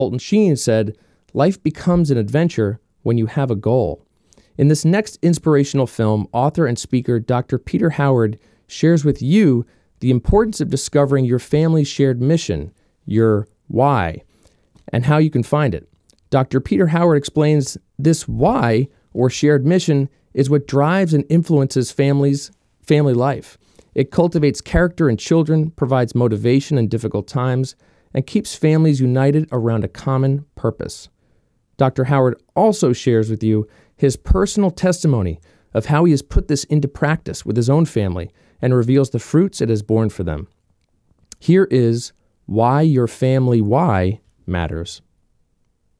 Fulton Sheen said, "Life becomes an adventure when you have a goal." In this next inspirational film, author and speaker Dr. Peter Howard shares with you the importance of discovering your family's shared mission, your why, and how you can find it. Dr. Peter Howard explains this why, or shared mission, is what drives and influences family life. It cultivates character in children, provides motivation in difficult times, and keeps families united around a common purpose. Dr. Howard also shares with you his personal testimony of how he has put this into practice with his own family and reveals the fruits it has borne for them. Here is why your family why matters.